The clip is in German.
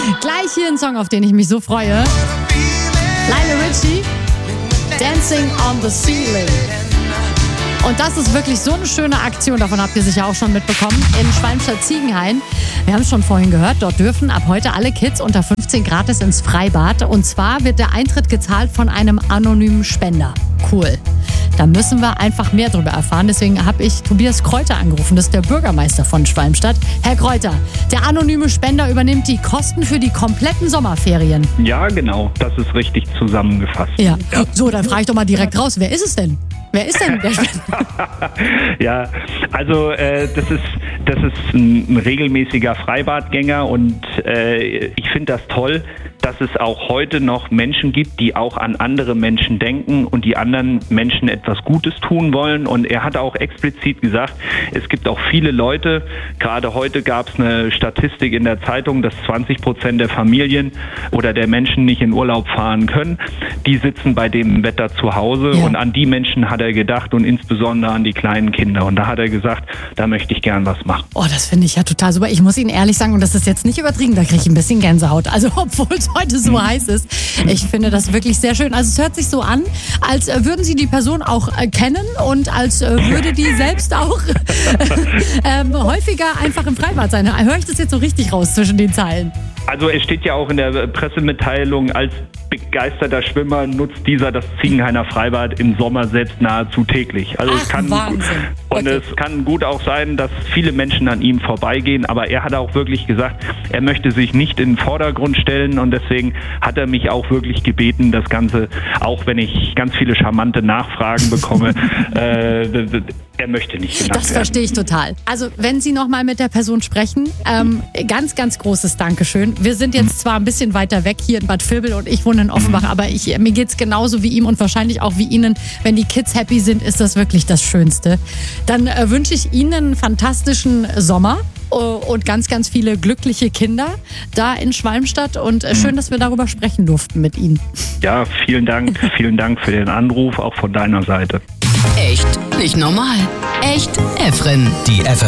Gleich hier ein Song, auf den ich mich so freue. Lionel Richie, Dancing on the Ceiling. Und das ist wirklich so eine schöne Aktion, davon habt ihr sicher auch schon mitbekommen, in Schwalmstadt-Ziegenhain. Wir haben es schon vorhin gehört, dort dürfen ab heute alle Kids unter 15 gratis ins Freibad. Und zwar wird der Eintritt gezahlt von einem anonymen Spender. Cool. Da müssen wir einfach mehr darüber erfahren. Deswegen habe ich Tobias Kräuter angerufen. Das ist der Bürgermeister von Schwalmstadt. Herr Kräuter, der anonyme Spender übernimmt die Kosten für die kompletten Sommerferien. Ja, genau. Das ist richtig zusammengefasst. Ja. So, dann frage ich doch mal direkt raus. Wer ist es denn? Wer ist denn der Spender? Ja, also das ist ein regelmäßiger Freibadgänger und ich finde das toll, dass es auch heute noch Menschen gibt, die auch an andere Menschen denken und die anderen Menschen etwas Gutes tun wollen. Und er hat auch explizit gesagt, es gibt auch viele Leute, gerade heute gab es eine Statistik in der Zeitung, dass 20% der Familien oder der Menschen nicht in Urlaub fahren können. Die sitzen bei dem Wetter zu Hause und an die Menschen hat er gedacht und insbesondere an die kleinen Kinder. Und da hat er gesagt, da möchte ich gern was machen. Oh, das finde ich ja total super. Ich muss Ihnen ehrlich sagen, und das ist jetzt nicht übertrieben, da kriege ich ein bisschen Gänsehaut. Also obwohl es heute so heiß ist. Ich finde das wirklich sehr schön. Also es hört sich so an, als würden Sie die Person auch kennen und als würde die selbst auch häufiger einfach im Freibad sein. Höre ich das jetzt so richtig raus zwischen den Zeilen? Also es steht ja auch in der Pressemitteilung, als begeisterter Schwimmer nutzt dieser das Ziegenhainer Freibad im Sommer selbst nahezu täglich. Also es kann es kann gut auch sein, dass viele Menschen an ihm vorbeigehen, aber er hat auch wirklich gesagt, er möchte sich nicht in den Vordergrund stellen und deswegen hat er mich auch wirklich gebeten, das Ganze, auch wenn ich ganz viele charmante Nachfragen bekomme, er möchte nicht genannt werden. Das verstehe ich total. Also wenn Sie noch mal mit der Person sprechen, ganz, ganz großes Dankeschön. Wir sind jetzt zwar ein bisschen weiter weg hier in Bad Vilbel und ich wohne in Offenbach, aber mir geht es genauso wie ihm und wahrscheinlich auch wie Ihnen. Wenn die Kids happy sind, ist das wirklich das Schönste. Dann wünsche ich Ihnen einen fantastischen Sommer und ganz, ganz viele glückliche Kinder da in Schwalmstadt und schön, dass wir darüber sprechen durften mit Ihnen. Ja, vielen Dank für den Anruf, auch von deiner Seite. Echt nicht normal. Echt Efren. Die